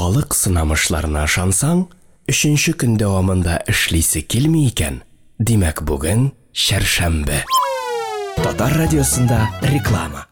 халык сынамышларына ышансаң, 3-нче көн дәвамында эшлисе килми икән, димәк бүген чәршәмбе. Татар радиосында реклама.